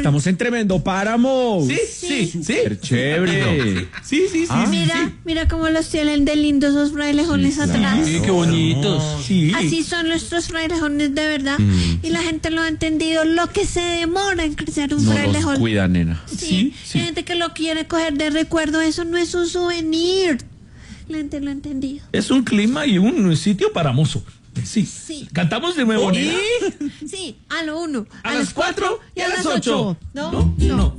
estamos en tremendo páramo. Sí. Chévere. Sí. Mira cómo los tienen de lindos esos frailejones atrás. Sí, qué bonitos. Sí. Así son nuestros frailejones de verdad. Y la gente lo ha entendido. Lo que se demora en crecer un No frailejón. los cuida, nena. Sí. Hay gente que lo quiere coger de recuerdo. Eso no es un souvenir. La gente lo ha entendido. Es un clima y un sitio para mozo. Sí. Cantamos de nuevo, nena. Sí, a lo 1, A las 4 y a las 8. No.